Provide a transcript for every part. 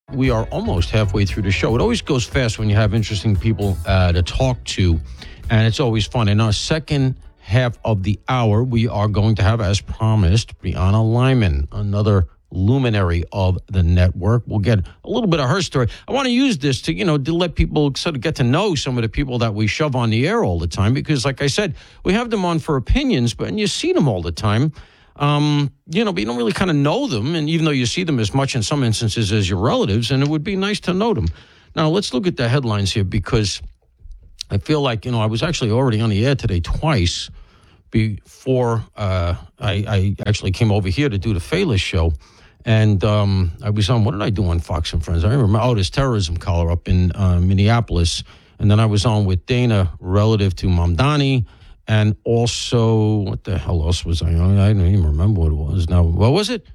We are almost halfway through the show. It always goes fast when you have interesting people to talk to, and it's always fun. In our second half of the hour, we are going to have, as promised, Brianna Lyman, another luminary of the network. We'll get a little bit of her story. I want to use this to, to let people sort of get to know some of the people that we shove on the air all the time, because, like I said, we have them on for opinions, but and you see them all the time. But you don't really kind of know them, and even though you see them as much in some instances as your relatives, and it would be nice to know them. Now, let's look at the headlines here, because I feel like, I was actually already on the air today twice before I actually came over here to do the Fela show. And I was on, what did I do on Fox and Friends? I remember, this terrorism caller up in Minneapolis. And then I was on with Dana relative to Mamdani. And also, what the hell else was I on? I don't even remember what it was now. What was it?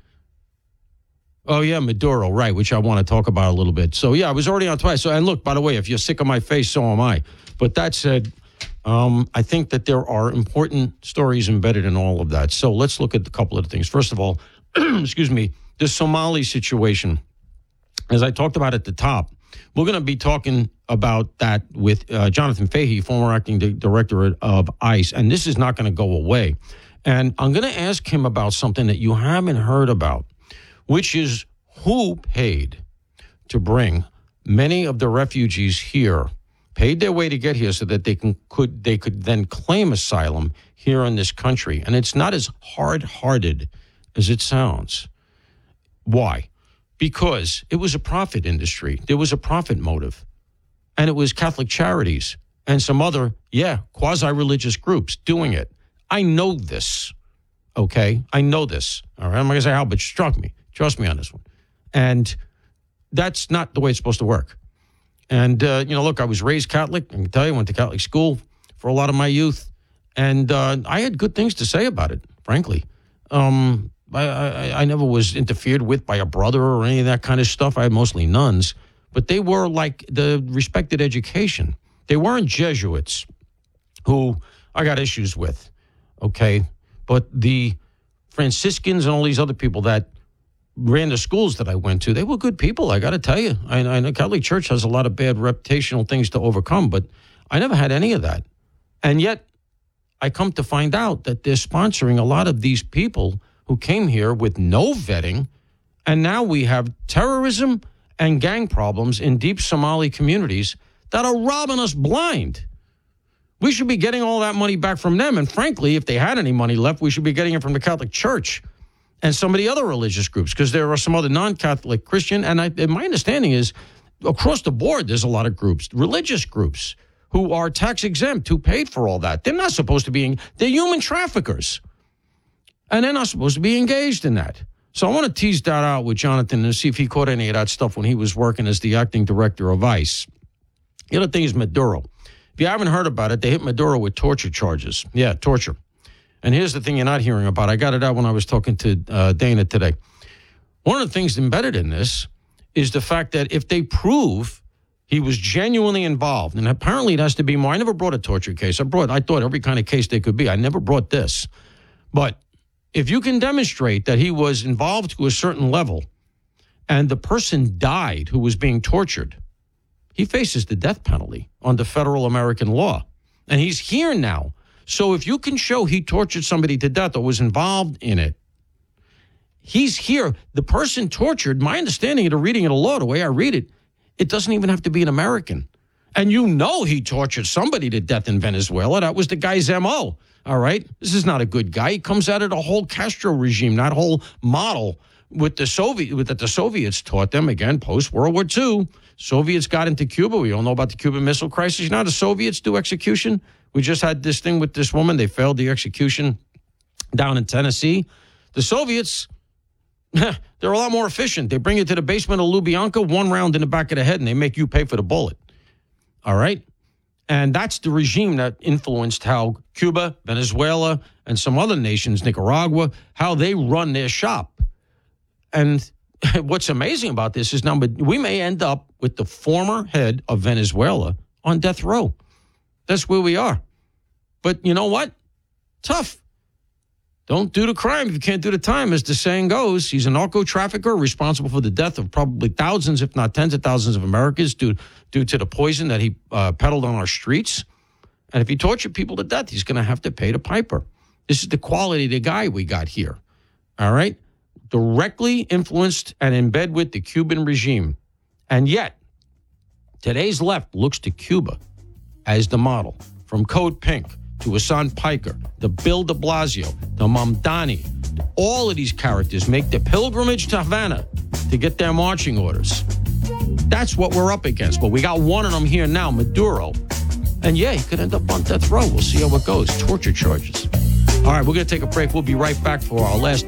Oh, yeah, Maduro, right, which I want to talk about a little bit. So, yeah, I was already on twice. So, and look, by the way, if you're sick of my face, so am I. But that said, I think that there are important stories embedded in all of that. So let's look at a couple of things. First of all, excuse me, the Somali situation. As I talked about at the top, we're going to be talking about that with Jonathan Fahey, former acting director of ICE, and this is not going to go away. And I'm going to ask him about something that you haven't heard about, which is who paid to bring many of the refugees here, paid their way to get here so that they could then claim asylum here in this country. And it's not as hard-hearted as it sounds. Why? Because it was a profit industry. There was a profit motive. And it was Catholic Charities and some other, quasi-religious groups doing it. I know this, okay? I know this, all right? I'm not going to say how, but trust me on this one. And that's not the way it's supposed to work. And, look, I was raised Catholic. I can tell you, I went to Catholic school for a lot of my youth. And I had good things to say about it, frankly. I never was interfered with by a brother or any of that kind of stuff. I had mostly nuns. But they were like the respected education. They weren't Jesuits, who I got issues with, okay? But the Franciscans and all these other people that ran the schools that I went to, they were good people, I got to tell you. I know Catholic Church has a lot of bad reputational things to overcome, but I never had any of that. And yet, I come to find out that they're sponsoring a lot of these people who came here with no vetting, and now we have terrorism and gang problems in deep Somali communities that are robbing us blind. We should be getting all that money back from them. And frankly, if they had any money left, we should be getting it from the Catholic Church and some of the other religious groups, because there are some other non-Catholic Christian. And my understanding is across the board, there's a lot of groups, religious groups, who are tax exempt, who paid for all that. They're not supposed to be, they're human traffickers. And they're not supposed to be engaged in that. So I want to tease that out with Jonathan and see if he caught any of that stuff when he was working as the acting director of ICE. The other thing is Maduro. If you haven't heard about it, they hit Maduro with torture charges. Yeah, torture. And here's the thing you're not hearing about. I got it out when I was talking to Dana today. One of the things embedded in this is the fact that if they prove he was genuinely involved, and apparently it has to be more. I never brought a torture case. I thought every kind of case there could be. I never brought this. But if you can demonstrate that he was involved to a certain level and the person died who was being tortured, he faces the death penalty under federal American law. And he's here now. So if you can show he tortured somebody to death or was involved in it, he's here. The person tortured, my understanding of the reading of the law, the way I read it, it doesn't even have to be an American. And he tortured somebody to death in Venezuela. That was the guy's M.O., all right? This is not a good guy. He comes out of the whole Castro regime, that whole model that the Soviets taught them, again, post-World War II. Soviets got into Cuba. We all know about the Cuban Missile Crisis. You know how the Soviets do execution? We just had this thing with this woman. They failed the execution down in Tennessee. The Soviets, they're a lot more efficient. They bring you to the basement of Lubyanka, one round in the back of the head, and they make you pay for the bullet. All right? And that's the regime that influenced how Cuba, Venezuela, and some other nations, Nicaragua, how they run their shop. And what's amazing about this is now we may end up with the former head of Venezuela on death row. That's where we are. But you know what? Tough. Don't do the crime if you can't do the time, as the saying goes. He's a narco trafficker responsible for the death of probably thousands, if not tens of thousands of Americans due to the poison that he peddled on our streets. And if he tortured people to death, he's going to have to pay the piper. This is the quality of the guy we got here. All right? Directly influenced and in bed with the Cuban regime. And yet, today's left looks to Cuba as the model. From Code Pink to Hassan Piker, to Bill de Blasio, to Mamdani. All of these characters make the pilgrimage to Havana to get their marching orders. That's what we're up against. But we got one of them here now, Maduro. And yeah, he could end up on death row. We'll see how it goes. Torture charges. All right, we're going to take a break. We'll be right back for our last